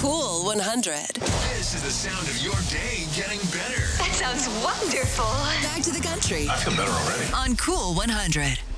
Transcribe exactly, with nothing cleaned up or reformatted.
Cool one hundred. This is the sound of your day getting better. That sounds wonderful. Back to the country I feel better already. on Cool one hundred.